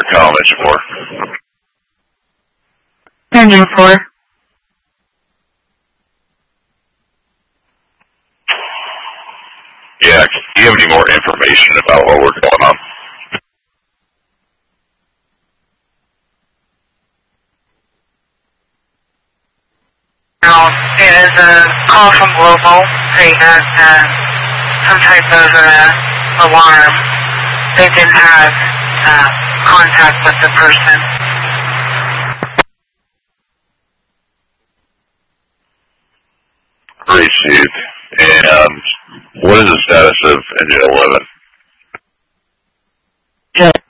college for? Engine 4. Yeah, do you have any more information about what we're going on? It is a call from Global saying that some type of alarm. They didn't have contact with the person. Received. And what is the status of engine 11? Good.